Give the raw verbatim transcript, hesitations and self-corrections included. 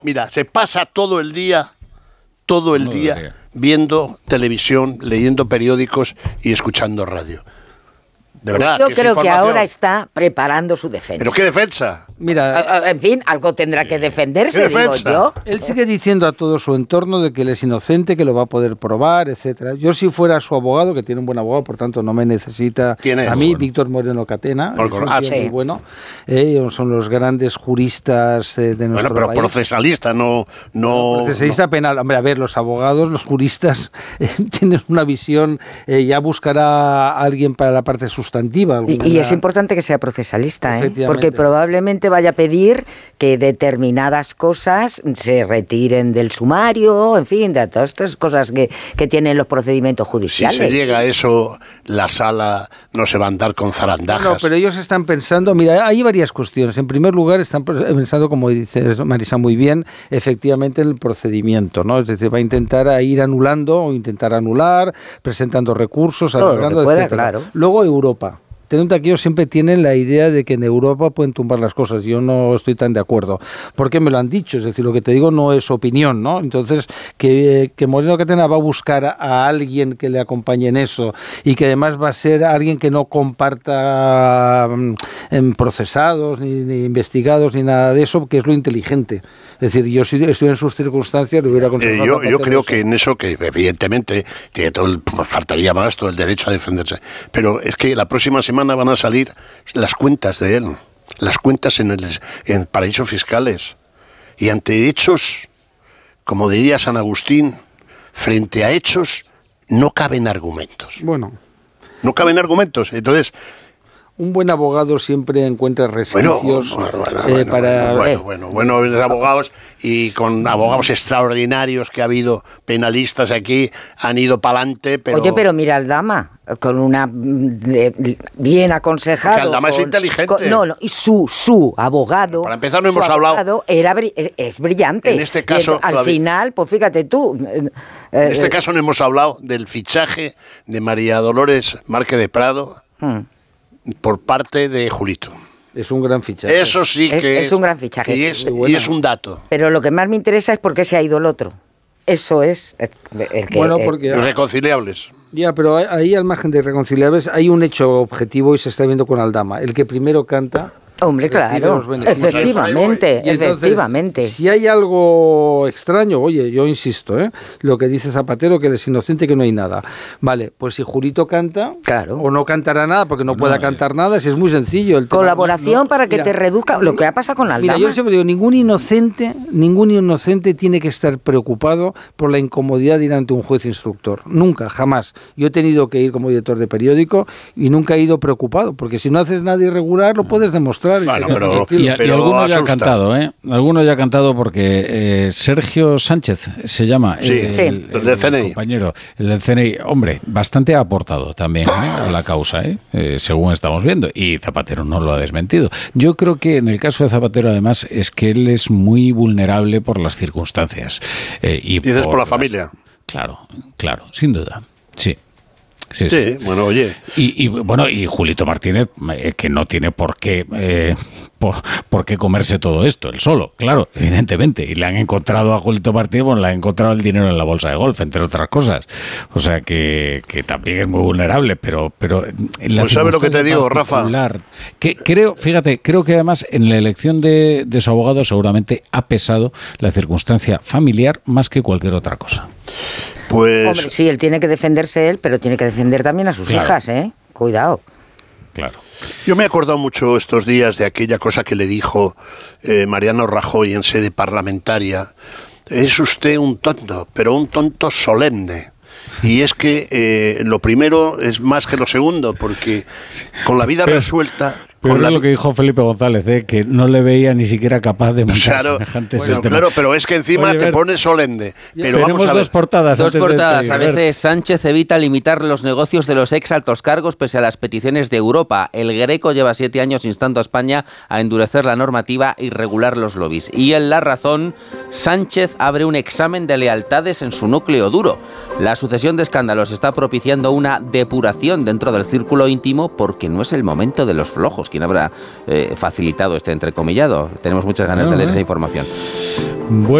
Mira, se pasa todo el día, todo el No día debería. viendo televisión, leyendo periódicos y escuchando radio. De verdad. Yo que es creo que información. ahora está preparando su defensa. ¿Pero qué defensa? Mira, A- a- En fin, algo tendrá que defenderse, ¿Qué digo defensa? yo. él sigue diciendo a todo su entorno de que él es inocente, que lo va a poder probar, etcétera. Yo si fuera su abogado, que tiene un buen abogado, por tanto no me necesita ¿Quién es? a mí, Bueno. Víctor Moreno Catena, Por- es un ah, tío sí. muy bueno. Eh, son los grandes juristas eh, de nuestro Bueno, pero país. procesalista, no... no Procesalista penal. Hombre, a ver, los abogados, los juristas eh, tienen una visión, eh, ya buscará a alguien para la parte sustantiva. Y, alguna- y es importante que sea procesalista, ¿eh? Efectivamente. Porque probablemente vaya a pedir que determinadas cosas se retiren del sumario, en fin, de todas estas cosas que, que tienen los procedimientos Si judiciales. se llega a eso, la sala no se va a andar con zarandajas. No, pero ellos están pensando, mira, hay varias cuestiones. En primer lugar, están pensando, como dice Marisa muy bien, efectivamente en el procedimiento, ¿no? Es decir, va a intentar a ir anulando o intentar anular, presentando recursos, Todo lo que arreglando, pueda, etcétera. claro. Luego Europa. Teniendo que ellos siempre tienen la idea de que en Europa pueden tumbar las cosas. Yo no estoy tan de acuerdo, porque me lo han dicho. Es decir, lo que te digo no es opinión, ¿no? Entonces, que, que Moreno Catena va a buscar a alguien que le acompañe en eso y que además va a ser alguien que no comparta mm, en procesados, ni, ni investigados, ni nada de eso, que es lo inteligente. Es decir, yo si estuviera en sus circunstancias, le hubiera Eh, aconsejado yo, a yo Zapatero creo eso. que en eso, que evidentemente tiene todo el, pues, faltaría más todo el derecho a defenderse, pero es que la próxima semana van a salir las cuentas de él, las cuentas en, el, en paraísos fiscales, y ante hechos, como diría San Agustín, frente a hechos no caben argumentos, Bueno, no caben argumentos, entonces... un buen abogado siempre encuentra Bueno, resquicios bueno, bueno, eh, bueno, para... bueno, bueno, bueno, bueno, abogados y con abogados extraordinarios que ha habido, penalistas aquí, han ido para adelante, pero... Oye, pero mira al Dama, con una mm, de- bien aconsejado. Porque Aldama es con- inteligente. con- no, no, y su, su abogado. Para empezar, no su hemos hablado- abogado Era, bri- es, es brillante. En este caso, Y al todavía- final, pues fíjate tú. eh, En este eh, caso no hemos hablado del fichaje de María Dolores Márquez de Prado hmm. por parte de Julito. Es un gran fichaje. Eso sí Es- que es un gran fichaje. Y es, Muy bueno. y es un dato. Pero lo que más me interesa es por qué se ha ido el otro. Eso es el, el que... Bueno, el- porque... Irreconciliables. Ya, pero ahí al margen de reconciliables hay un hecho objetivo y se está viendo con Aldama. El que primero canta... Hombre, recibe claro, los beneficios. efectivamente, Y entonces, efectivamente. si hay algo extraño, oye, yo insisto, ¿eh? Lo que dice Zapatero, que él es inocente, que no hay nada. Vale, pues si Julito canta, Claro. o no cantará nada, porque no Bueno, pueda eh. cantar nada, si es muy sencillo. El tema- Colaboración no- para que mira, te reduzca lo que ha pasado con Aldama. Mira, yo siempre digo, ningún inocente, ningún inocente tiene que estar preocupado por la incomodidad de ir ante un juez instructor. Nunca, jamás. Yo he tenido que ir como director de periódico y nunca he ido preocupado, porque si no haces nada irregular lo puedes demostrar. Bueno, Y- pero- Y, y pero alguno ya ha asusta. cantado, ¿eh? Alguno ya ha cantado porque eh, Sergio Sánchez se llama. Sí, el, sí, el- el del C N I. compañero, el del C N I. Hombre, bastante ha aportado también, ¿eh? a la causa, ¿eh? Eh, según estamos viendo. Y Zapatero no lo ha desmentido. Yo creo que en el caso de Zapatero, además, es que él es muy vulnerable por las circunstancias. Eh, y Dices por la las- familia. Claro, claro, sin duda. Sí. Sí, Sí, bueno, oye. y, y, bueno, y Julito Martínez, eh, que no tiene por qué eh, por, por qué comerse todo esto, él solo, claro, evidentemente. Y le han encontrado a Julito Martínez, bueno, le han encontrado el dinero en la bolsa de golf, entre otras cosas. O sea que, que también es muy vulnerable, pero, pero en la Pues ¿sabe lo que te circunstancia digo, Rafa? particular, que creo, fíjate, creo que además en la elección de, de su abogado seguramente ha pesado la circunstancia familiar más que cualquier otra cosa. Pues Hombre, sí, él tiene que defenderse él, pero tiene que defender también a sus Claro. hijas, ¿eh? Cuidado. Claro. yo me he acordado mucho estos días de aquella cosa que le dijo eh, Mariano Rajoy en sede parlamentaria. Es usted un tonto, pero un tonto solemne. Y es que eh, lo primero es más que lo segundo, porque con la vida Pero- resuelta... Pero con es la lo vi- que dijo Felipe González, ¿eh? Que no le veía ni siquiera capaz de montar Claro, semejantes bueno, sistemas. claro, pero es que encima Oye, te Bert, pones solemne. Pero tenemos vamos a ver. dos portadas. Dos antes de portadas. A despedir, Bert. veces Sánchez evita limitar los negocios de los ex altos cargos pese a las peticiones de Europa. El Greco lleva siete años instando a España a endurecer la normativa y regular los lobbies. Y en La Razón, Sánchez abre un examen de lealtades en su núcleo duro. La sucesión de escándalos está propiciando una depuración dentro del círculo íntimo porque no es el momento de los flojos. ¿Quién habrá eh, facilitado este entrecomillado? Tenemos muchas ganas de leer esa información. Bueno.